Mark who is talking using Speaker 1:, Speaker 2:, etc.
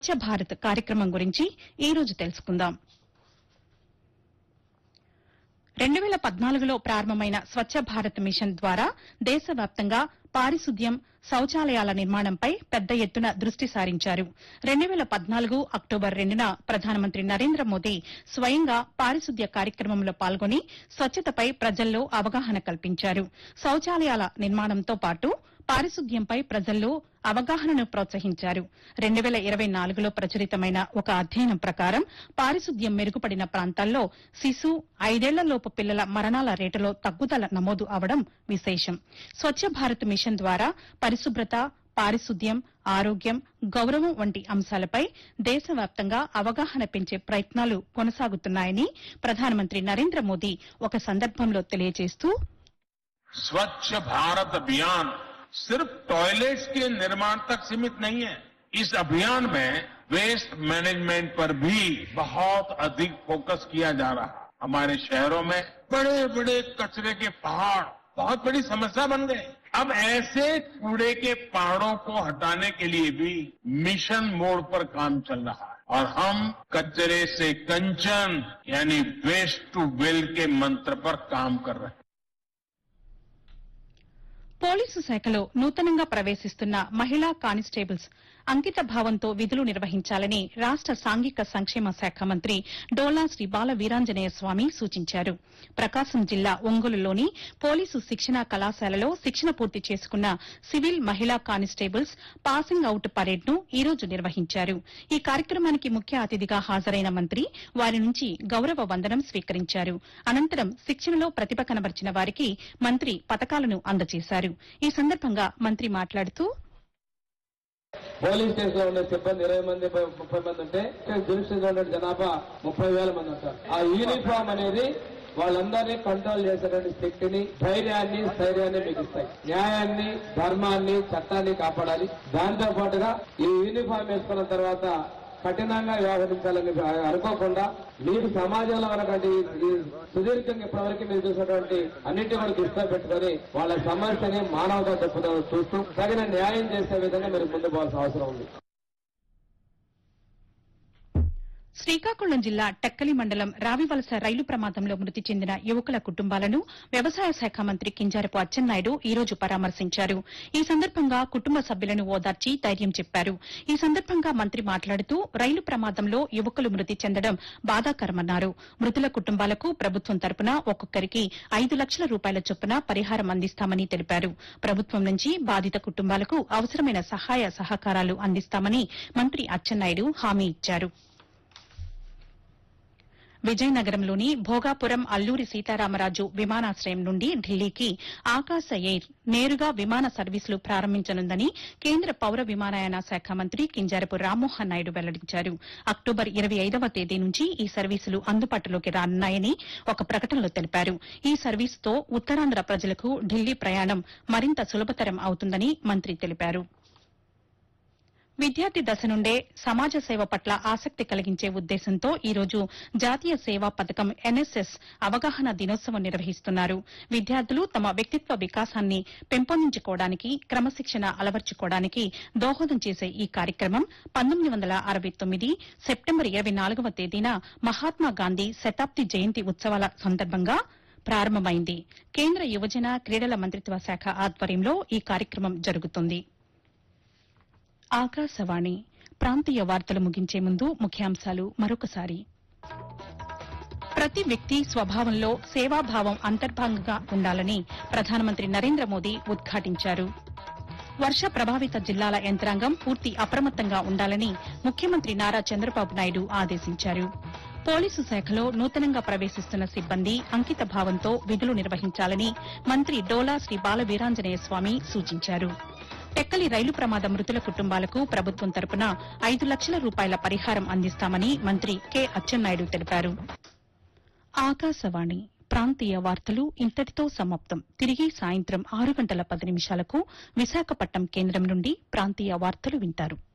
Speaker 1: స్వచ్ఛ భారత్ కార్యక్రమం గురించి ఈ రోజు తెలుసుకుందాం. 2014లో ప్రారంభమైన స్వచ్ఛ భారత్ మిషన్ ద్వారా దేశవ్యాప్తంగా పారిశుద్ధ్యం, శౌచాలయాల నిర్మాణంపై పెద్ద ఎత్తున దృష్టి సారించారు. 2014 అక్టోబర్ 2న ప్రధానమంత్రి నరేంద్ర మోదీ స్వయంగా పారిశుద్ధ్య కార్యక్రమంలో పాల్గొని స్వచ్ఛతపై ప్రజల్లో అవగాహన కల్పించారు. శౌచాలయాల నిర్మాణంతో పాటు పారిశుద్ధ్యంపై ప్రజల్లో అవగాహనను ప్రోత్సహించారు. 2024లో ప్రచురితమైన ఒక అధ్యయనం ప్రకారం పారిశుద్ధ్యం మెరుగుపడిన ప్రాంతాల్లో శిశు, 5 ఏళ్లలోపు పిల్లల మరణాల రేటులో తగ్గుదల నమోదు అవడం విశేషం. స్వచ్ఛ భారత్ మిషన్ ద్వారా పరిశుభ్రత, పారిశుద్ధ్యం, ఆరోగ్యం, గౌరవం వంటి అంశాలపై దేశవ్యాప్తంగా అవగాహన పెంచే ప్రయత్నాలు కొనసాగుతున్నాయని ప్రధానమంత్రి నరేంద్ర మోదీ ఒక సందర్భంలో తెలియజేస్తూ,
Speaker 2: स्वच्छ भारत अभियान सिर्फ टॉयलेट्स के निर्माण तक सीमित नहीं है. इस अभियान में वेस्ट मैनेजमेंट पर भी बहुत अधिक फोकस किया जा रहा है. हमारे शहरों में बड़े बड़े कचरे के पहाड़ बहुत बड़ी समस्या बन गए. अब ऐसे कूड़े के पहाड़ों को हटाने के लिए भी मिशन मोड पर काम चल रहा है और हम कचरे से कंचन यानी वेस्ट टू वेल्थ के मंत्र पर काम कर रहे हैं.
Speaker 1: పోలీసు శాఖలో నూతనంగా ప్రవేశిస్తున్న మహిళా కానిస్టేబుల్స్ అంకిత భావంతో విధులు నిర్వహించాలని రాష్ట సాంఘిక సంక్షేమ శాఖ మంత్రి డోలా శ్రీ బాల వీరాంజనేయ స్వామి సూచించారు. ప్రకాశం జిల్లా ఒంగోలులోని పోలీసు శిక్షణా కళాశాలలో శిక్షణ పూర్తి చేసుకున్న సివిల్ మహిళా కానిస్టేబుల్స్ పాసింగ్ అవుట్ పరేడ్ను ఈ రోజు నిర్వహించారు. ఈ కార్యక్రమానికి ముఖ్య అతిథిగా హాజరైన మంత్రి వారి నుంచి గౌరవ వందనం స్వీకరించారు. అనంతరం శిక్షణలో ప్రతిభ కనబర్చిన వారికి మంత్రి పతకాలను అందజేశారు. ఈ సందర్భంగా మంత్రి మాట్లాడుతూ,
Speaker 3: పోలీస్ స్టేషన్ లో ఉండే సిబ్బంది 20 మంది 30 మంది ఉంటే జ్యుడిషియల్ లో ఉండే జనాభా 30,000 మంది ఉంటారు. ఆ యూనిఫామ్ అనేది వాళ్ళందరినీ కంట్రోల్ చేసేటువంటి శక్తిని, ధైర్యాన్ని, స్థైర్యాన్ని మీకు ఇస్తాయి. న్యాయాన్ని, ధర్మాన్ని, చట్టాన్ని కాపాడాలి. దాంతో పాటుగా ఈ యూనిఫామ్ వేసుకున్న తర్వాత కఠినంగా వ్యవహరించాలని అనుకోకుండా మీరు సమాజంలో ఉన్నటువంటి సుదీర్ఘంగా ఇప్పటివరకు మీరు చూసినటువంటి అన్నింటి కూడా దృష్టిలో పెట్టుకుని వాళ్ళ సమస్యని మానవతా దృక్పథంలో చూస్తూ తగిన న్యాయం చేసే విధంగా మీరు ముందు పోవాల్సిన అవసరం ఉంది.
Speaker 1: శ్రీకాకుళం జిల్లా టెక్కలి మండలం రావివలస రైలు ప్రమాదంలో మృతి చెందిన యువకుల కుటుంబాలను వ్యవసాయ శాఖ మంత్రి కింజారపు అచ్చెన్నాయుడు ఈ రోజు పరామర్శించారు. ఈ సందర్భంగా కుటుంబ సభ్యులను ఓదార్చి ధైర్యం చెప్పారు. ఈ సందర్భంగా మంత్రి మాట్లాడుతూ, రైలు ప్రమాదంలో యువకులు మృతి చెందడం బాధాకరమన్నారు. మృతుల కుటుంబాలకు ప్రభుత్వం తరపున ఒక్కొక్కరికి 5 లక్షల రూపాయల చొప్పున పరిహారం అందిస్తామని తెలిపారు. ప్రభుత్వం నుంచి బాధిత కుటుంబాలకు అవసరమైన సహాయ సహకారాలు అందిస్తామని మంత్రి అచ్చెన్నాయుడు హామీ ఇచ్చారు. విజయనగరంలోని భోగాపురం అల్లూరి సీతారామరాజు విమానాశ్రయం నుండి ఢిల్లీకి ఆకాశ ఎయిర్ నేరుగా విమాన సర్వీసులు ప్రారంభించనుందని కేంద్ర పౌర విమానయాన శాఖ మంత్రి కింజారపు రామ్మోహన్ నాయుడు వెల్లడించారు. అక్టోబర్ 25వ తేదీ నుంచి ఈ సర్వీసులు అందుబాటులోకి రానున్నాయని ఒక ప్రకటనలో తెలిపారు. ఈ సర్వీసుతో ఉత్తరాంధ్ర ప్రజలకు ఢిల్లీ ప్రయాణం మరింత సులభతరం అవుతుందని మంత్రి తెలిపారు. విద్యార్థి దశ నుండే సమాజ సేవ పట్ల ఆసక్తి కలిగించే ఉద్దేశంతో ఈ రోజు జాతీయ సేవా పథకం ఎన్ఎస్ఎస్ అవగాహన దినోత్సవం నిర్వహిస్తున్నారు. విద్యార్థులు తమ వ్యక్తిత్వ వికాసాన్ని పెంపొందించుకోవడానికి, క్రమశిక్షణ అలవర్చుకోవడానికి దోహదం చేసే ఈ కార్యక్రమం 1969 సెప్టెంబర్ 24వ తేదీన మహాత్మాగాంధీ శతాబ్ది జయంతి ఉత్సవాల సందర్భంగా ప్రారంభమైంది. కేంద్ర యువజన క్రీడల మంత్రిత్వ శాఖ ఆధ్వర్యంలో ఈ కార్యక్రమం జరుగుతుంది. ఆకాశవాణి ప్రాంతీయ వార్తలు ముగించే ముందు ముఖ్యాంశాలు మరొకసారి. ప్రతి వ్యక్తి స్వభావంలో సేవాభావం అంతర్భాగంగా ఉండాలని ప్రధానమంత్రి నరేంద్ర మోదీ ఉద్ఘాటించారు. వర్ష ప్రభావిత జిల్లాల యంత్రాంగం పూర్తి అప్రమత్తంగా ఉండాలని ముఖ్యమంత్రి నారా చంద్రబాబు నాయుడు ఆదేశించారు. పోలీసు శాఖలో నూతనంగా ప్రవేశిస్తున్న సిబ్బంది అంకిత భావంతో విధులు నిర్వహించాలని మంత్రి డోలా శ్రీ బాల వీరాంజనేయ స్వామి సూచించారు. టెక్కలి రైలు ప్రమాద మృతుల కుటుంబాలకు ప్రభుత్వం తరపున 5 లక్షల రూపాయల పరిహారం అందిస్తామని మంత్రి కె అచ్చెన్నాయుడు తెలిపారు. ఆకాశవాణి ప్రాంతీయ వార్తలు ఇంతటితో సమాప్తం. తిరిగి సాయంత్రం 6 గంటల 10 నిమిషాలకు విశాఖపట్నం కేంద్రం నుండి ప్రాంతీయ వార్తలు వింటారు.